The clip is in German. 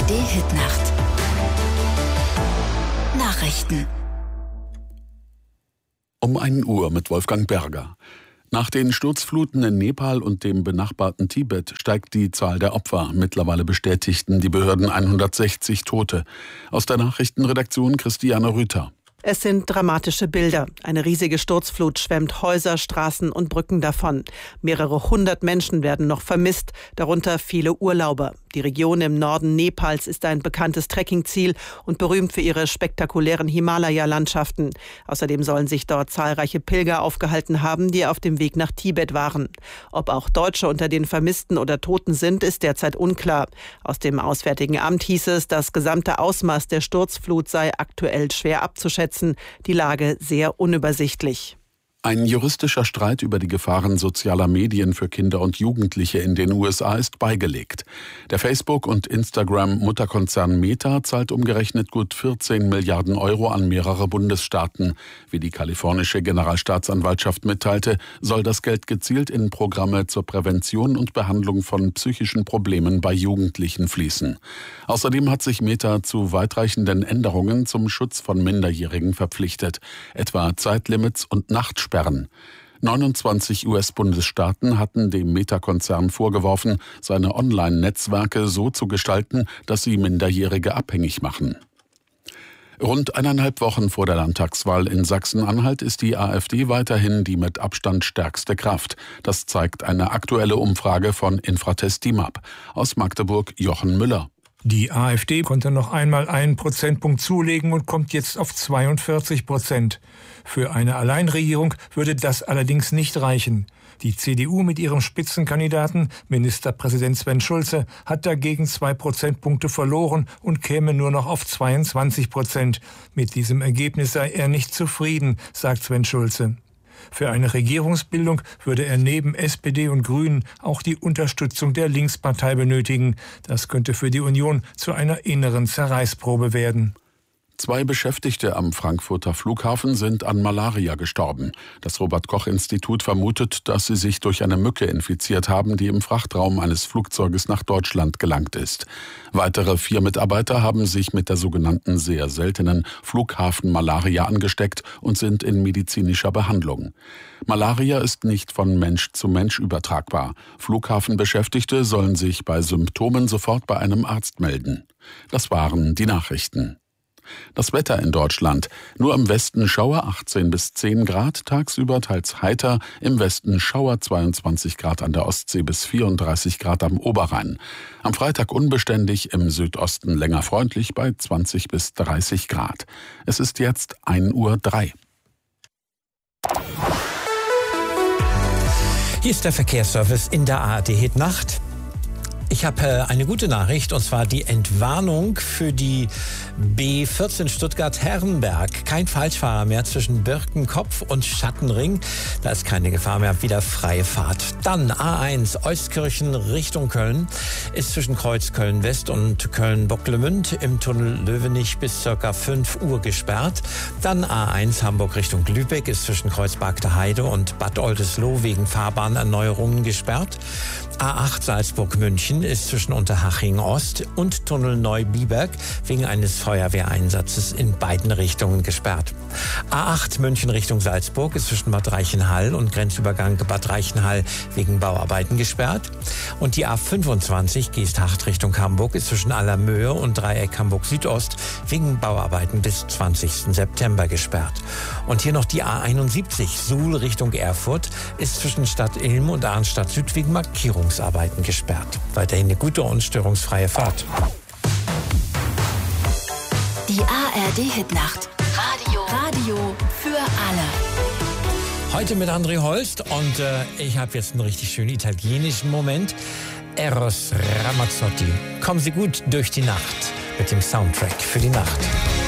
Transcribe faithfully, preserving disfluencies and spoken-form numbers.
D-Hit-Nacht. Nachrichten. Um ein Uhr mit Wolfgang Berger. Nach den Sturzfluten in Nepal und dem benachbarten Tibet steigt die Zahl der Opfer. Mittlerweile bestätigten die Behörden hundertsechzig Tote. Aus der Nachrichtenredaktion Christiane Rüther. Es sind dramatische Bilder. Eine riesige Sturzflut schwemmt Häuser, Straßen und Brücken davon. Mehrere hundert Menschen werden noch vermisst, darunter viele Urlauber. Die Region im Norden Nepals ist ein bekanntes Trekkingziel und berühmt für ihre spektakulären Himalaya-Landschaften. Außerdem sollen sich dort zahlreiche Pilger aufgehalten haben, die auf dem Weg nach Tibet waren. Ob auch Deutsche unter den Vermissten oder Toten sind, ist derzeit unklar. Aus dem Auswärtigen Amt hieß es, das gesamte Ausmaß der Sturzflut sei aktuell schwer abzuschätzen. Die Lage sehr unübersichtlich. Ein juristischer Streit über die Gefahren sozialer Medien für Kinder und Jugendliche in den U S A ist beigelegt. Der Facebook- und Instagram-Mutterkonzern Meta zahlt umgerechnet gut vierzehn Milliarden Euro an mehrere Bundesstaaten. Wie die kalifornische Generalstaatsanwaltschaft mitteilte, soll das Geld gezielt in Programme zur Prävention und Behandlung von psychischen Problemen bei Jugendlichen fließen. Außerdem hat sich Meta zu weitreichenden Änderungen zum Schutz von Minderjährigen verpflichtet, etwa Zeitlimits und Nachtsperren. neunundzwanzig U S-Bundesstaaten hatten dem Meta-Konzern vorgeworfen, seine Online-Netzwerke so zu gestalten, dass sie Minderjährige abhängig machen. Rund eineinhalb Wochen vor der Landtagswahl in Sachsen-Anhalt ist die AfD weiterhin die mit Abstand stärkste Kraft. Das zeigt eine aktuelle Umfrage von Infratest DIMAP. Aus Magdeburg Jochen Müller. Die AfD konnte noch einmal einen Prozentpunkt zulegen und kommt jetzt auf zweiundvierzig Prozent. Für eine Alleinregierung würde das allerdings nicht reichen. Die C D U mit ihrem Spitzenkandidaten, Ministerpräsident Sven Schulze, hat dagegen zwei Prozentpunkte verloren und käme nur noch auf zweiundzwanzig Prozent. Mit diesem Ergebnis sei er nicht zufrieden, sagt Sven Schulze. Für eine Regierungsbildung würde er neben S P D und Grünen auch die Unterstützung der Linkspartei benötigen. Das könnte für die Union zu einer inneren Zerreißprobe werden. Zwei Beschäftigte am Frankfurter Flughafen sind an Malaria gestorben. Das Robert-Koch-Institut vermutet, dass sie sich durch eine Mücke infiziert haben, die im Frachtraum eines Flugzeuges nach Deutschland gelangt ist. Weitere vier Mitarbeiter haben sich mit der sogenannten sehr seltenen Flughafen-Malaria angesteckt und sind in medizinischer Behandlung. Malaria ist nicht von Mensch zu Mensch übertragbar. Flughafenbeschäftigte sollen sich bei Symptomen sofort bei einem Arzt melden. Das waren die Nachrichten. Das Wetter in Deutschland. Nur im Westen Schauer achtzehn bis zehn Grad, tagsüber teils heiter, im Westen Schauer zweiundzwanzig Grad an der Ostsee bis vierunddreißig Grad am Oberrhein. Am Freitag unbeständig, im Südosten länger freundlich bei zwanzig bis dreißig Grad. Es ist jetzt ein Uhr drei. Hier ist der Verkehrsservice in der A R D-Hit-Nacht. Ich habe eine gute Nachricht, und zwar die Entwarnung für die B vierzehn Stuttgart-Herrenberg. Kein Falschfahrer mehr zwischen Birkenkopf und Schattenring. Da ist keine Gefahr mehr, wieder freie Fahrt. Dann A eins Euskirchen Richtung Köln ist zwischen Kreuz Köln-West und Köln-Bocklemünd im Tunnel Löwenich bis ca. fünf Uhr gesperrt. Dann A eins Hamburg Richtung Lübeck ist zwischen Kreuz Bagter Heide und Bad Oldesloe wegen Fahrbahnerneuerungen gesperrt. A acht Salzburg-München ist zwischen Unterhaching Ost und Tunnel Neubiberg wegen eines Feuerwehreinsatzes in beiden Richtungen gesperrt. A acht München Richtung Salzburg ist zwischen Bad Reichenhall und Grenzübergang Bad Reichenhall wegen Bauarbeiten gesperrt. Und die A fünfundzwanzig Geesthacht Richtung Hamburg ist zwischen Allermöhe und Dreieck Hamburg Südost wegen Bauarbeiten bis zwanzigsten September gesperrt. Und hier noch die A einundsiebzig Suhl Richtung Erfurt ist zwischen Stadt Ilm und Arnstadt Süd wegen Markierungsarbeiten gesperrt. Weiterhin eine gute und störungsfreie Fahrt. Die A R D-Hit-Nacht. Radio. Radio für alle. Heute mit André Holst und äh, ich habe jetzt einen richtig schönen italienischen Moment. Eros Ramazzotti. Kommen Sie gut durch die Nacht mit dem Soundtrack für die Nacht.